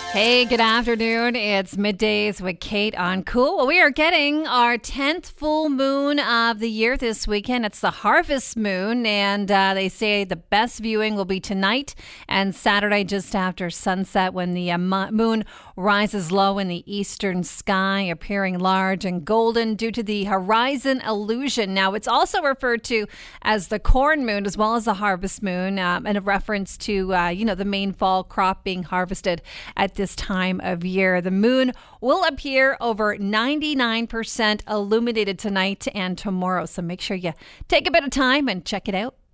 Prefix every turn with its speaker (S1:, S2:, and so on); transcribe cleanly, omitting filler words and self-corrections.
S1: Hey, good afternoon. It's middays with Kate on Cool. Well, we are getting our 10th full moon of the year this weekend. It's the harvest moon, and they say the best viewing will be tonight and Saturday just after sunset when the moon rises low in the eastern sky, appearing large and golden due to the horizon illusion. Now, it's also referred to as the corn moon as well as the harvest moon, in a reference to, the main fall crop being harvested at this time of year. The moon will appear over 99% illuminated tonight and tomorrow. So make sure you take a bit of time and check it out.